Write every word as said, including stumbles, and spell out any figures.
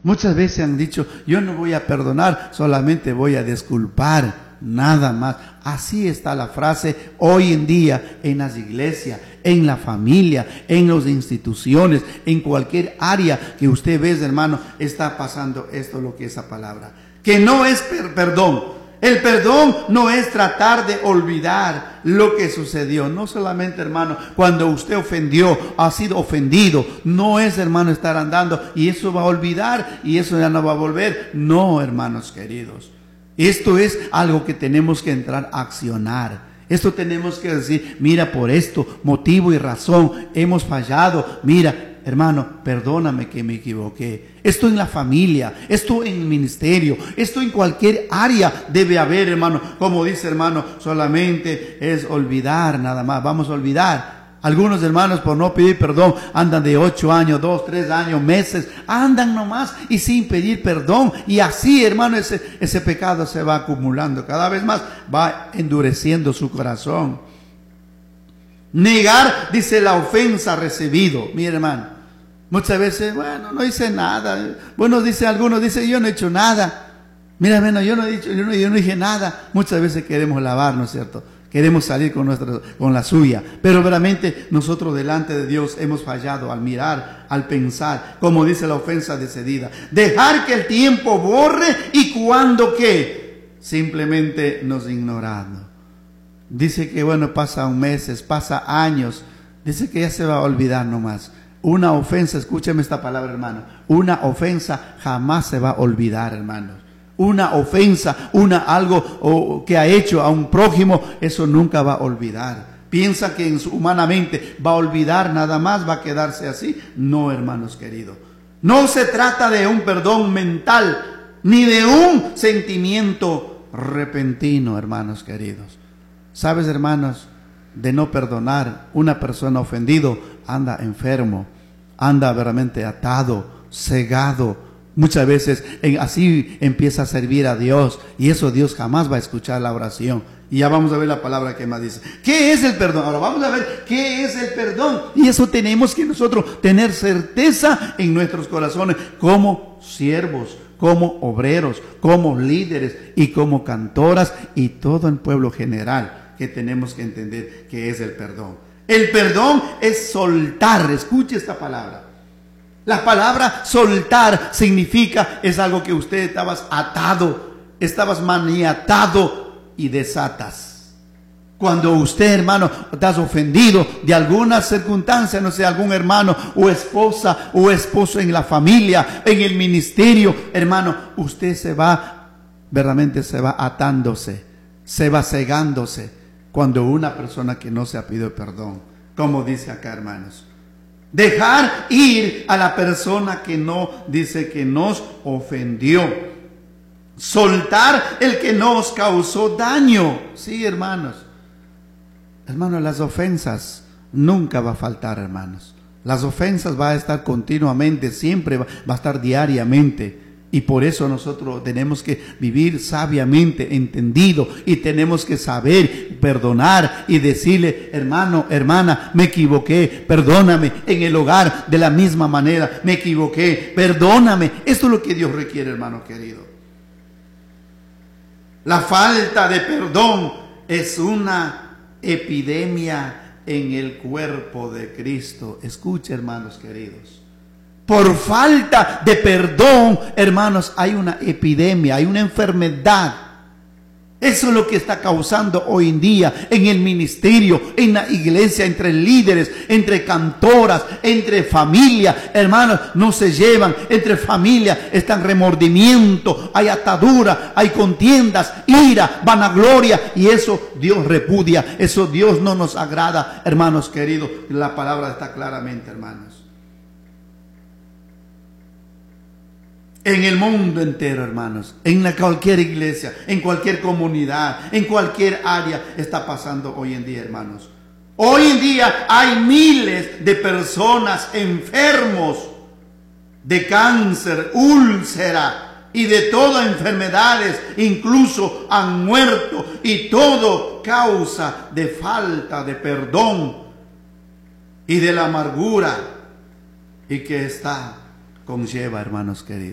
Muchas veces han dicho, yo no voy a perdonar, solamente voy a disculpar, nada más. Así está la frase hoy en día en las iglesias, en la familia, en las instituciones, en cualquier área que usted ve, hermano, está pasando esto, lo que es esa palabra. Que no es per perdón. El perdón no es tratar de olvidar lo que sucedió. No solamente, hermano, cuando usted ofendió, ha sido ofendido. No es, hermano, estar andando y eso va a olvidar y eso ya no va a volver. No, hermanos queridos. Esto es algo que tenemos que entrar a accionar. Esto tenemos que decir, mira, por esto, motivo y razón, hemos fallado. Mira, hermano, perdóname que me equivoqué. Esto en la familia, esto en el ministerio, esto en cualquier área debe haber, hermano. Como dice, hermano, solamente es olvidar nada más. Vamos a olvidar. Algunos hermanos por no pedir perdón andan de ocho años, dos, tres años, meses. Andan nomás y sin pedir perdón. Y así, hermano, ese, ese pecado se va acumulando. Cada vez más va endureciendo su corazón. Negar, dice, la ofensa recibido. Mi hermano. Muchas veces, bueno, no hice nada. Bueno, dice algunos, dice, yo no he hecho nada. Mira, hermano, yo no he dicho, yo no, yo no dije nada. Muchas veces queremos lavar, ¿no es cierto? Queremos salir con nuestra, con la suya. Pero verdaderamente nosotros delante de Dios hemos fallado al mirar, al pensar, como dice la ofensa decidida. Dejar que el tiempo borre y cuando qué, simplemente nos ignorando. Dice que bueno, pasan meses, pasa años. Dice que ya se va a olvidar nomás. Una ofensa, escúcheme esta palabra, hermano. Una ofensa jamás se va a olvidar, hermanos. Una ofensa, una algo o, que ha hecho a un prójimo, eso nunca va a olvidar. Piensa que en su, humanamente va a olvidar nada más, va a quedarse así. No, hermanos queridos. No se trata de un perdón mental, ni de un sentimiento repentino, hermanos queridos. ¿Sabes, hermanos? De no perdonar, una persona ofendido anda enfermo, anda verdaderamente atado, cegado. Muchas veces en, así empieza a servir a Dios y eso Dios jamás va a escuchar la oración. Y ya vamos a ver la palabra que más dice. ¿Qué es el perdón? Ahora vamos a ver qué es el perdón. Y eso tenemos que nosotros tener certeza en nuestros corazones como siervos, como obreros, como líderes y como cantoras y todo el pueblo general. Que tenemos que entender que es el perdón. El perdón es soltar. Escuche esta palabra. La palabra soltar significa, es algo que usted estabas atado, estabas maniatado y desatas. Cuando usted, hermano, estás ofendido de alguna circunstancia, no sé, algún hermano o esposa o esposo en la familia, en el ministerio, hermano, usted se va, verdaderamente se va atándose, se va cegándose. Cuando una persona que no se ha pedido perdón, como dice acá, hermanos. Dejar ir a la persona que no, dice que nos ofendió. Soltar el que nos causó daño. Sí, hermanos. Hermanos, las ofensas nunca va a faltar, hermanos. Las ofensas va a estar continuamente, siempre va, va a estar diariamente. Y por eso nosotros tenemos que vivir sabiamente, entendido, y tenemos que saber perdonar y decirle, hermano, hermana, me equivoqué, perdóname. En el hogar de la misma manera, me equivoqué, perdóname. Esto es lo que Dios requiere, hermano querido. La falta de perdón es una epidemia en el cuerpo de Cristo. Escuche, hermanos queridos. Por falta de perdón, hermanos, hay una epidemia, hay una enfermedad. Eso es lo que está causando hoy en día en el ministerio, en la iglesia, entre líderes, entre cantoras, entre familia. Hermanos, no se llevan, entre familia están remordimiento, hay atadura, hay contiendas, ira, vanagloria, y eso Dios repudia, eso Dios no nos agrada, hermanos queridos. La palabra está claramente, hermanos. En el mundo entero, hermanos, en la, cualquier iglesia, en cualquier comunidad, en cualquier área está pasando hoy en día, hermanos. Hoy en día hay miles de personas enfermos de cáncer, úlcera y de todas enfermedades, incluso han muerto, y todo causa de falta de perdón y de la amargura y que está conlleva, hermanos queridos.